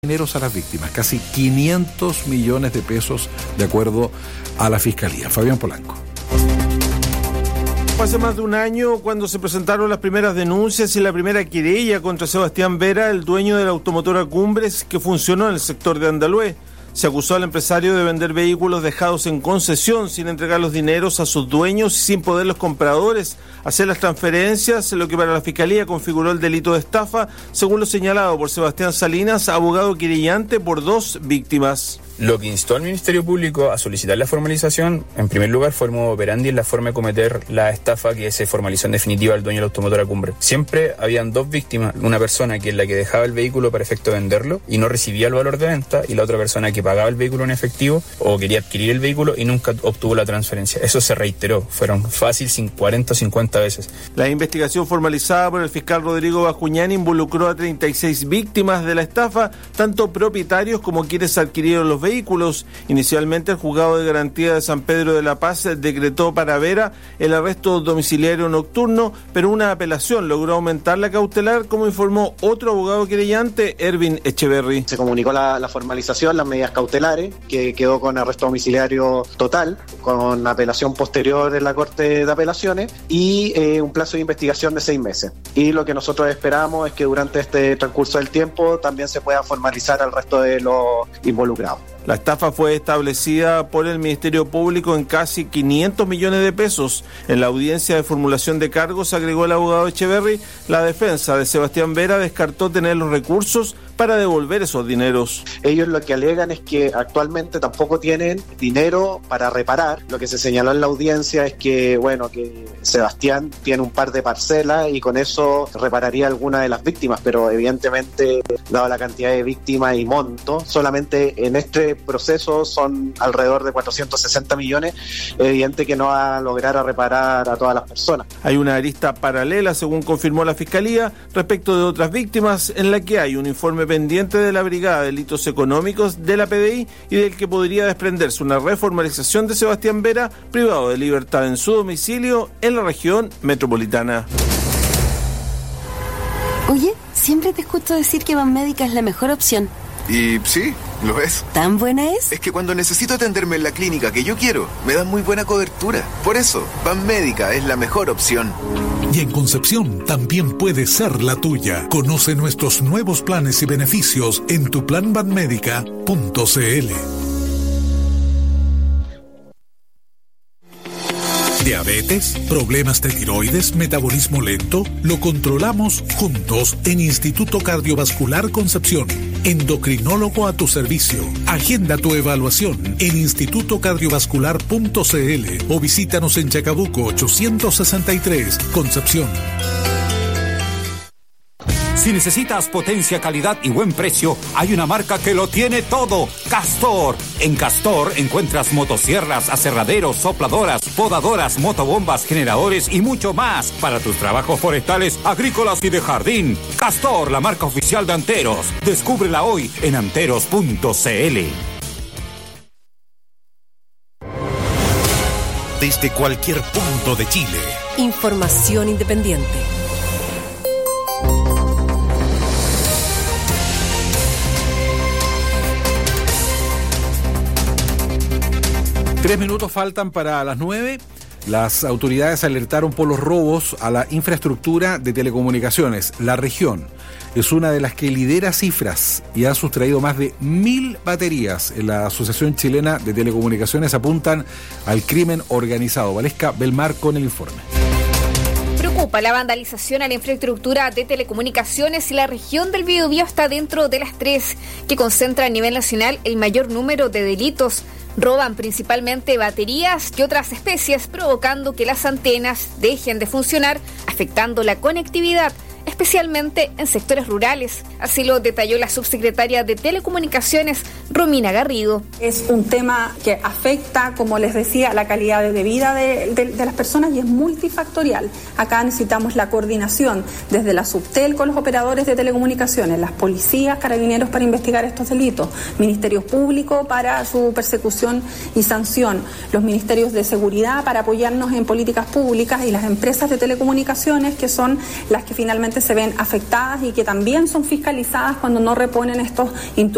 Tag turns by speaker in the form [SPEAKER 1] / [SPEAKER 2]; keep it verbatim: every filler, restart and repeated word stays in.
[SPEAKER 1] dineros a las víctimas, casi quinientos millones de pesos de acuerdo a la Fiscalía. Fabián Polanco.
[SPEAKER 2] Hace más de un año cuando se presentaron las primeras denuncias y la primera querella contra Sebastián Vera, el dueño de la automotora Cumbres que funcionó en el sector de Andalhué. Se acusó al empresario de vender vehículos dejados en concesión sin entregar los dineros a sus dueños y sin poder los compradores hacer las transferencias, lo que para la Fiscalía configuró el delito de estafa, según lo señalado por Sebastián Salinas, abogado querellante por dos víctimas.
[SPEAKER 3] Lo que instó al Ministerio Público a solicitar la formalización, en primer lugar, fue el modo operandi en la forma de cometer la estafa que se formalizó en definitiva al dueño de la automotora Cumbre. Siempre habían dos víctimas, una persona que es la que dejaba el vehículo para efecto de venderlo y no recibía el valor de venta, y la otra persona que pagaba el vehículo en efectivo o quería adquirir el vehículo y nunca obtuvo la transferencia. Eso se reiteró, fueron fácil cuarenta o cincuenta veces.
[SPEAKER 2] La investigación formalizada por el fiscal Rodrigo Bascuñán involucró a treinta y seis víctimas de la estafa, tanto propietarios como quienes adquirieron los vehículos. Inicialmente el juzgado de garantía de San Pedro de la Paz decretó para Vera el arresto domiciliario nocturno, pero una apelación logró aumentar la cautelar, como informó otro abogado querellante, Ervin Echeverry.
[SPEAKER 4] Se comunicó la, la formalización, las medidas cautelares, que quedó con arresto domiciliario total, con apelación posterior en la Corte de Apelaciones y eh, un plazo de investigación de seis meses. Y lo que nosotros esperamos es que durante este transcurso del tiempo también se pueda formalizar al resto de los involucrados.
[SPEAKER 2] La estafa fue establecida por el Ministerio Público en casi quinientos millones de pesos. En la audiencia de formulación de cargos, agregó el abogado Echeverry, la defensa de Sebastián Vera descartó tener los recursos para devolver esos dineros.
[SPEAKER 4] Ellos lo que alegan es que actualmente tampoco tienen dinero para reparar. Lo que se señaló en la audiencia es que, bueno, que Sebastián tiene un par de parcelas y con eso repararía alguna de las víctimas, pero evidentemente, dado la cantidad de víctimas y monto, solamente en este proceso son alrededor de cuatrocientos sesenta millones, evidente que no va a lograr a reparar a todas las personas.
[SPEAKER 2] Hay una arista paralela, según confirmó la Fiscalía, respecto de otras víctimas, en la que hay un informe pendiente de la Brigada de Delitos Económicos de la P D I y del que podría desprenderse una reformalización de Sebastián Vera, privado de libertad en su domicilio en la región metropolitana.
[SPEAKER 5] Oye, siempre te escucho decir que Banmédica es la mejor opción.
[SPEAKER 6] Y sí, lo es.
[SPEAKER 5] ¿Tan buena es?
[SPEAKER 6] Es que cuando necesito atenderme en la clínica que yo quiero, me dan muy buena cobertura. Por eso, Banmédica es la mejor opción.
[SPEAKER 7] Y en Concepción también puede ser la tuya. Conoce nuestros nuevos planes y beneficios en tu plan banmédica punto c l. ¿Diabetes? ¿Problemas de tiroides? ¿Metabolismo lento? Lo controlamos juntos en Instituto Cardiovascular Concepción. Endocrinólogo a tu servicio. Agenda tu evaluación en instituto cardiovascular punto c l o visítanos en Chacabuco ochocientos sesenta y tres, Concepción.
[SPEAKER 8] Si necesitas potencia, calidad y buen precio, hay una marca que lo tiene todo. Castor. En Castor encuentras motosierras, aserraderos, sopladoras, podadoras, motobombas, generadores y mucho más para tus trabajos forestales, agrícolas y de jardín. Castor, la marca oficial de Anteros. Descúbrela hoy en anteros punto c l.
[SPEAKER 7] Desde cualquier punto de Chile.
[SPEAKER 5] Información independiente.
[SPEAKER 1] Tres minutos faltan para las nueve. Las autoridades alertaron por los robos a la infraestructura de telecomunicaciones. La región es una de las que lidera cifras y ha sustraído más de mil baterías. En la Asociación Chilena de Telecomunicaciones apuntan al crimen organizado. Valesca Belmar con el informe.
[SPEAKER 9] Preocupa la vandalización a la infraestructura de telecomunicaciones y la región del Biobío está dentro de las tres que concentra a nivel nacional el mayor número de delitos. Roban principalmente baterías y otras especies, provocando que las antenas dejen de funcionar, afectando la conectividad, especialmente en sectores rurales. Así lo detalló la subsecretaria de Telecomunicaciones, Romina Garrido.
[SPEAKER 10] Es un tema que afecta, como les decía, la calidad de vida de, de, de las personas y es multifactorial. Acá necesitamos la coordinación desde la Subtel con los operadores de telecomunicaciones, las policías, carabineros para investigar estos delitos, Ministerio Público para su persecución y sanción, los ministerios de seguridad para apoyarnos en políticas públicas y las empresas de telecomunicaciones que son las que finalmente se ven afectadas y que también son fiscalizadas cuando no reponen estos instrumentos